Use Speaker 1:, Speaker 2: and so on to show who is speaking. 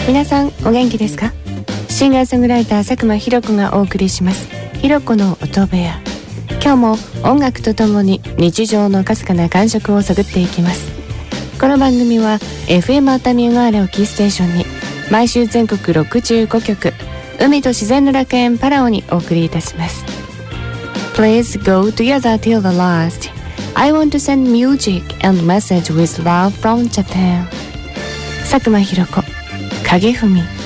Speaker 1: 皆さんお元気ですか？シンガーソングライター佐久間ひろ子がお送りしますひろ子の音部屋。今日も音楽とともに日常のかすかな感触を探っていきます。この番組は FM 熱海小原をキーステーションに毎週全国65局海と自然の楽園パラオにお送りいたします。 Please go together till the last. I want to send music and message with love from Japan. 佐久間ひろ子影文。